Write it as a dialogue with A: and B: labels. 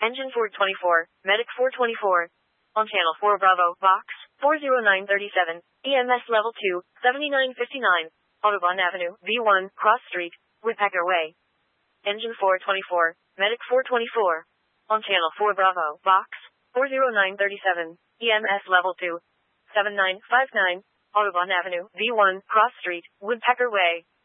A: Engine 424, Medic 424. On Channel 4 Bravo, Vox, 40937, EMS Level 2, 7959, Audubon Avenue, V1, Cross Street, Woodpecker Way. Engine 424, Medic 424. On Channel 4 Bravo, Vox, 40937, EMS Level 2, 7959, Audubon Avenue, V1, Cross Street, Woodpecker Way.